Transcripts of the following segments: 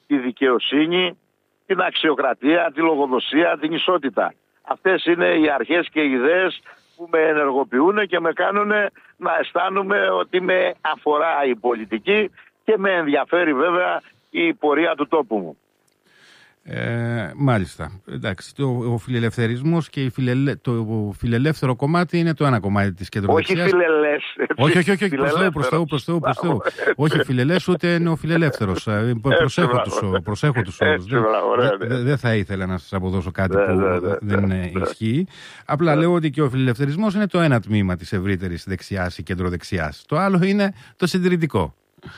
τη δικαιοσύνη, την αξιοκρατία, τη λογοδοσία, την ισότητα. Αυτές είναι οι αρχές και οι ιδέες που με ενεργοποιούν και με κάνουν να αισθάνομαι ότι με αφορά η πολιτική και με ενδιαφέρει βέβαια η πορεία του τόπου μου. Μάλιστα. Εντάξει, ο φιλελευθερισμός και το φιλελεύθερο κομμάτι είναι το ένα κομμάτι της κεντροδεξιάς. Όχι φιλελές. Όχι, προς Θεού. Όχι φιλελές, ούτε νεοφιλελεύθερος. Προσέχω τους όρους. Δεν θα ήθελα να σας αποδώσω κάτι που δεν ισχύει. Απλά λέω ότι και ο φιλελευθερισμός είναι το ένα τμήμα της ευρύτερης δεξιάς ή κεντροδεξιάς. Το άλλο είναι το συντηρητικό.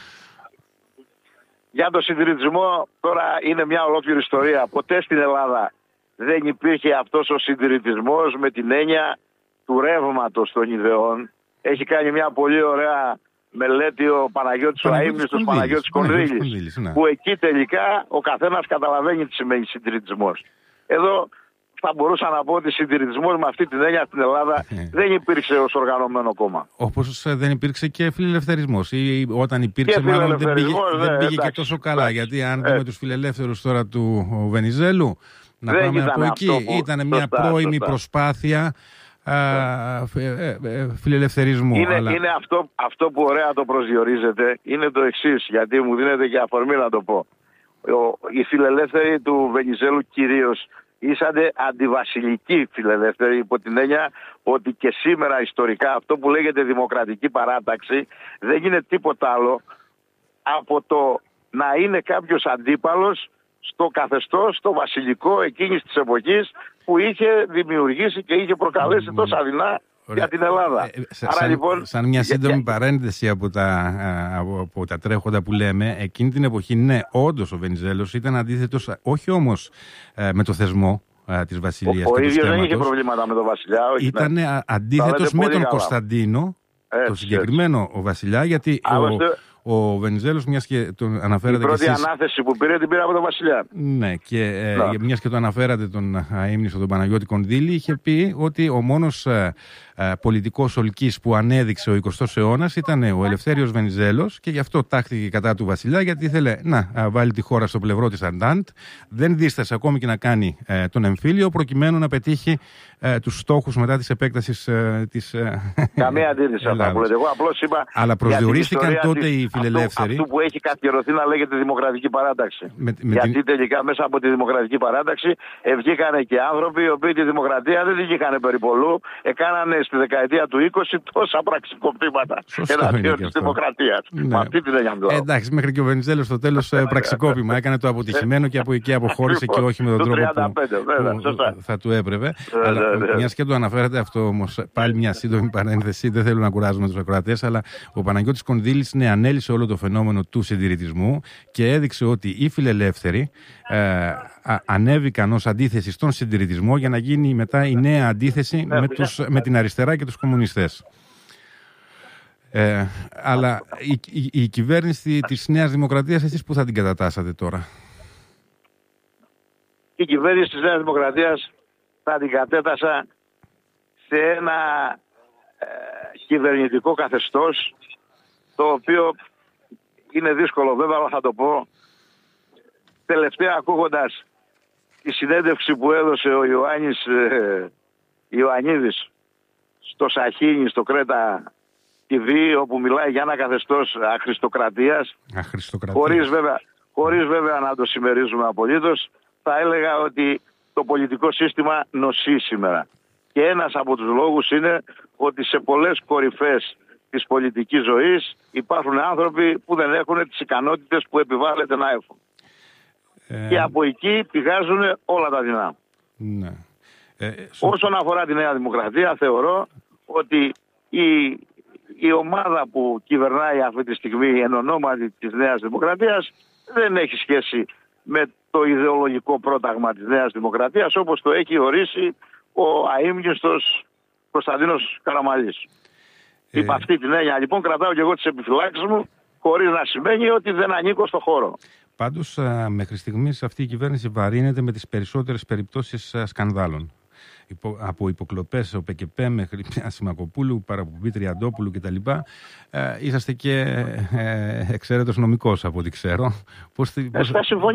Για τον συντηρητισμό τώρα είναι μια ολόκληρη ιστορία. Ποτέ στην Ελλάδα δεν υπήρχε αυτός ο συντηρητισμός με την έννοια του ρεύματος των ιδεών. Έχει κάνει μια πολύ ωραία μελέτη ο Παναγιώτης ο Αείμνηστος Παναγιώτης Κονδύλης, που εκεί τελικά ο καθένας καταλαβαίνει τι σημαίνει συντηρητισμός. Εδώ θα μπορούσα να πω ότι συντηρητισμός με αυτή την έννοια στην Ελλάδα δεν υπήρξε ως οργανωμένο κόμμα. Όπως δεν υπήρξε και φιλελευθερισμός. Ή όταν υπήρξε, μάλλον δεν πήγε και τόσο καλά. Γιατί αν δούμε τους φιλελεύθερους τώρα του Βενιζέλου, να πάμε από εκεί, ήταν μια πρώιμη προσπάθεια φιλελευθερισμού. Είναι αυτό που ωραία το προσδιορίζεται, είναι το εξής, γιατί μου δίνεται και αφορμή να το πω. Οι φιλελεύθεροι του Βενιζέλου κυρίως ήσανε αντιβασιλικοί φιλελεύθεροι, υπό την έννοια ότι και σήμερα ιστορικά αυτό που λέγεται δημοκρατική παράταξη δεν είναι τίποτα άλλο από το να είναι κάποιος αντίπαλος στο καθεστώς, στο βασιλικό εκείνης της εποχής που είχε δημιουργήσει και είχε προκαλέσει τόσα δεινά για την Ελλάδα. Σαν μια σύντομη παρένθεση από τα τρέχοντα που λέμε, εκείνη την εποχή, ναι, όντως ο Βενιζέλος ήταν αντίθετος, όχι όμως με το θεσμό της βασιλείας. Ο ίδιος δεν είχε προβλήματα με τον βασιλιά. Ήταν αντίθετος με τον Κωνσταντίνο, το συγκεκριμένο ο βασιλιά, γιατί ο Βενιζέλος, μιας και τον αναφέρατε. Η πρώτη ανάθεση που πήρε την πήρε από τον βασιλιά. Ναι, και μιας και το αναφέρατε τον αείμνηστο τον Παναγιώτη Κονδύλη, είχε πει ότι ο μόνος πολιτικός ολκής που ανέδειξε ο 20ος αιώνας ήταν ο Ελευθέριος Βενιζέλος, και γι' αυτό τάχθηκε κατά του βασιλιά, γιατί ήθελε να βάλει τη χώρα στο πλευρό της Αντάντ. Δεν δίστασε ακόμη και να κάνει τον εμφύλιο, προκειμένου να πετύχει τους στόχους μετά της επέκτασης της. Καμία αντίρρηση αυτά που λέτε. Εγώ απλώς είπα. Αλλά προσδιορίστηκαν τότε οι φιλελεύθεροι. Αυτό που έχει καθιερωθεί να λέγεται δημοκρατική παράταξη. Γιατί τελικά μέσα από τη δημοκρατική παράταξη βγήκαν και άνθρωποι οι οποίοι τη δημοκρατία δεν την είχαν περιπολού. Έκαναν στη δεκαετία του 20 τόσα πραξικοπήματα εναντίον της δημοκρατίας. Ναι. Αυτή την έννοια μιλάω. Εντάξει, μέχρι και ο Βενιζέλος στο τέλος πραξικόπημα έκανε το αποτυχημένο και από εκεί αποχώρησε και όχι με τον τρόπο που θα του έπρεπε. Αλλά μιας και το αναφέρατε αυτό όμως, πάλι μια σύντομη παρένθεση, δεν θέλω να κουράζουμε τους ακροατές, αλλά ο Παναγιώτης Κονδύλης ανέλυσε όλο το φαινόμενο του συντηρητισμού και έδειξε ότι οι φιλελεύθεροι ανέβηκαν ως αντίθεση στον συντηρητισμό για να γίνει μετά η νέα αντίθεση με την αριστερά και τους κομμουνιστές. Αλλά η κυβέρνηση της Νέας Δημοκρατίας, εσείς που θα την κατατάσσατε τώρα? Η κυβέρνηση της Νέας Δημοκρατίας θα την κατέτασα σε ένα κυβερνητικό καθεστώς, το οποίο είναι δύσκολο βέβαια, αλλά θα το πω. Τελευταία, ακούγοντας τη συνέντευξη που έδωσε ο Ιωαννίδης στο Σαχίνι, στο Κρέτα TV, όπου μιλάει για ένα καθεστώς αχρηστοκρατίας, χωρίς βέβαια να το συμμερίζουμε απολύτως, θα έλεγα ότι το πολιτικό σύστημα νοσεί σήμερα. Και ένας από τους λόγους είναι ότι σε πολλές κορυφές της πολιτικής ζωής υπάρχουν άνθρωποι που δεν έχουν τις ικανότητες που επιβάλλεται να έχουν. Και από εκεί πηγάζουν όλα τα δεινά. Ναι. Όσον αφορά τη Νέα Δημοκρατία, θεωρώ ότι η ομάδα που κυβερνάει αυτή τη στιγμή εν ονόματι της Νέας Δημοκρατίας δεν έχει σχέση με το ιδεολογικό πρόταγμα της Νέας Δημοκρατίας, όπως το έχει ορίσει ο αείμνηστος Κωνσταντίνος Καραμανλής. Υπ' αυτή την έννοια λοιπόν κρατάω και εγώ τις επιφυλάξεις μου, χωρίς να σημαίνει ότι δεν ανήκω στο χώρο. Πάντως μέχρι στιγμής αυτή η κυβέρνηση βαρύνεται με τις περισσότερες περιπτώσεις σκανδάλων. Από υποκλοπές ο ΠΚΠ μέχρι Σιμακοπούλου, παραπομπή Τριαντόπουλου κτλ. Είσαστε και εξαίρετος νομικός από ό,τι ξέρω. Θα συμφωνήσω